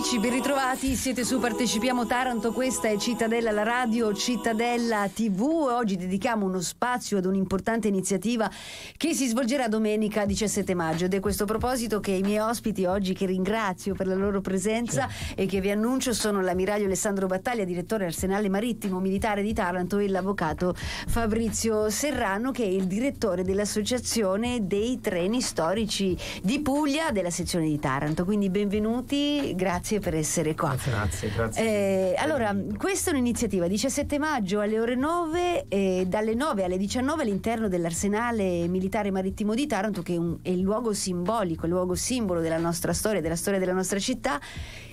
Amici, ben ritrovati, siete su Partecipiamo Taranto, questa è Cittadella la radio, Cittadella TV. Oggi dedichiamo uno spazio ad un'importante iniziativa che si svolgerà domenica 17 maggio ed è a questo proposito che i miei ospiti oggi, che ringrazio per la loro presenza e che vi annuncio, sono l'ammiraglio Alessandro Battaglia, direttore Arsenale Marittimo Militare di Taranto, e l'avvocato Fabrizio Serrano, che è il direttore dell'Associazione dei Treni Storici di Puglia della sezione di Taranto. Quindi benvenuti, grazie per essere qua. Grazie. Allora, questa è un'iniziativa 17 maggio alle ore 9, dalle 9 alle 19 all'interno dell'Arsenale Militare Marittimo di Taranto, che è il luogo simbolico, il luogo simbolo della nostra storia, della storia della nostra città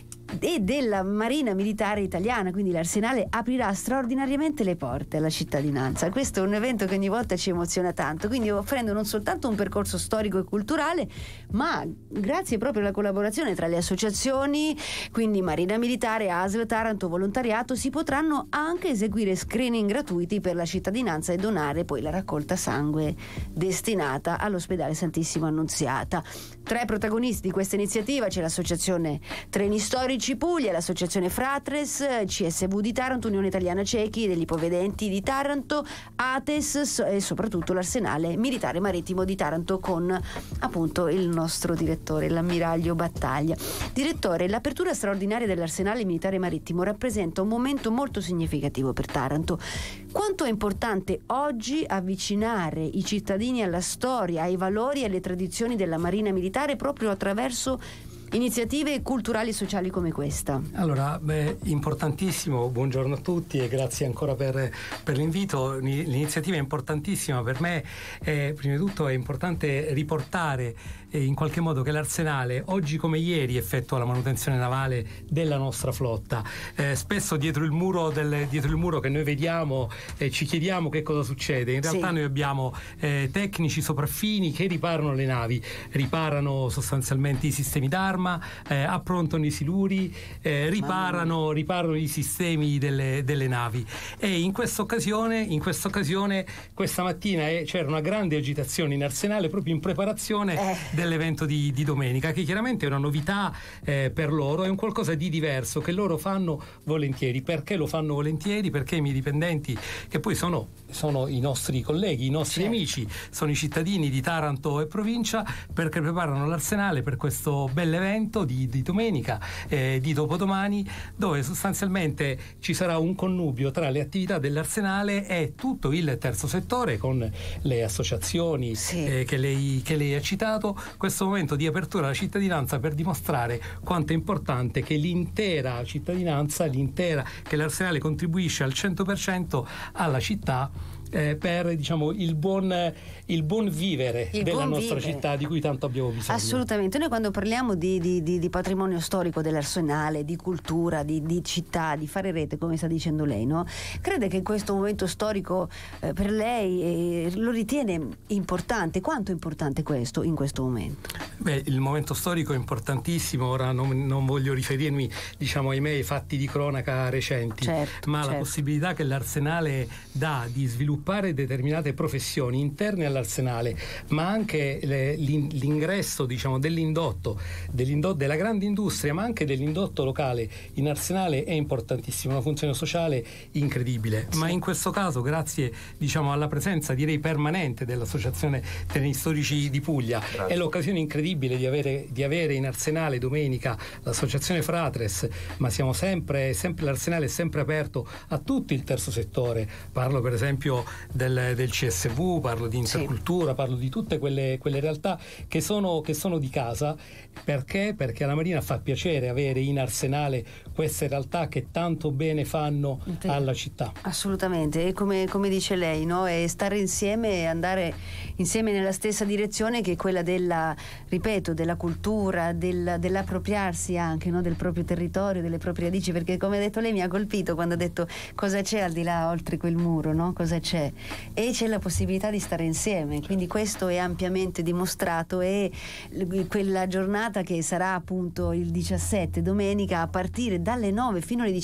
e della Marina Militare Italiana. Quindi l'Arsenale aprirà straordinariamente le porte alla cittadinanza. Questo è un evento che ogni volta ci emoziona tanto, quindi offrendo non soltanto un percorso storico e culturale, ma grazie proprio alla collaborazione tra le associazioni, quindi Marina Militare, ASL Taranto, Volontariato, si potranno anche eseguire screening gratuiti per la cittadinanza e donare poi la raccolta sangue destinata all'ospedale Santissima Annunziata. Tra i protagonisti di questa iniziativa c'è l'Associazione Treni Storici Puglia, l'Associazione Fratres, CSV di Taranto, Unione Italiana Ciechi degli Ipovedenti di Taranto, ATES e soprattutto l'Arsenale Militare Marittimo di Taranto, con appunto il nostro direttore, l'ammiraglio Battaglia. Direttore, l'apertura straordinaria dell'Arsenale Militare Marittimo rappresenta un momento molto significativo per Taranto. Quanto è importante oggi avvicinare i cittadini alla storia, ai valori e alle tradizioni della Marina Militare proprio attraverso iniziative culturali e sociali come questa? Allora, importantissimo, buongiorno a tutti e grazie ancora per l'invito. L'iniziativa è importantissima per me. Prima di tutto è importante riportare in qualche modo che l'Arsenale oggi come ieri effettua la manutenzione navale della nostra flotta. Spesso dietro il muro che noi vediamo ci chiediamo che cosa succede. In realtà noi abbiamo tecnici sopraffini che riparano le navi, riparano sostanzialmente i sistemi d'arma, approntano i siluri, riparano i sistemi delle navi. E in questa occasione questa mattina c'era una grande agitazione in Arsenale proprio in preparazione dell'evento di domenica, che chiaramente è una novità per loro, è un qualcosa di diverso che loro fanno volentieri. Perché lo fanno volentieri? Perché i miei dipendenti, che poi sono i nostri colleghi, i nostri amici, sono i cittadini di Taranto e provincia, perché preparano l'Arsenale per questo bell'evento di domenica, di dopodomani, dove sostanzialmente ci sarà un connubio tra le attività dell'Arsenale e tutto il terzo settore, con le associazioni che lei ha citato. Questo momento di apertura alla cittadinanza per dimostrare quanto è importante che l'intera cittadinanza, che l'Arsenale contribuisce al 100% alla città, per il buon vivere della nostra città, di cui tanto abbiamo bisogno. Assolutamente. Noi quando parliamo di patrimonio storico dell'Arsenale, di cultura, di città, di fare rete, come sta dicendo lei, no? Crede che in questo momento storico per lei lo ritiene importante? Quanto è importante questo in questo momento? Il momento storico è importantissimo. Ora non voglio riferirmi ai fatti di cronaca recenti, ma la possibilità che l'Arsenale dà di sviluppare determinate professioni interne all'Arsenale, ma anche l'ingresso dell'indotto, della grande industria, ma anche dell'indotto locale in Arsenale è importantissimo, una funzione sociale incredibile. Ma in questo caso, grazie alla presenza permanente dell'Associazione Treni Storici di Puglia, è l'occasione incredibile di avere in Arsenale domenica l'Associazione Fratres, ma l'Arsenale è sempre aperto a tutto il terzo settore. Parlo per esempio del CSV, parlo di intercultura, parlo di tutte quelle realtà che sono di casa. Perché alla Marina fa piacere avere in Arsenale queste realtà che tanto bene fanno alla città. Assolutamente, e come dice lei, no? È stare insieme e andare insieme nella stessa direzione, che è quella della cultura, dell'appropriarsi anche, no? Del proprio territorio, delle proprie radici, perché come ha detto lei mi ha colpito quando ha detto cosa c'è al di là, oltre quel muro, no? Cosa c'è? E c'è la possibilità di stare insieme, quindi questo è ampiamente dimostrato. E quella giornata che sarà appunto il 17 domenica, a partire dalle 9 fino alle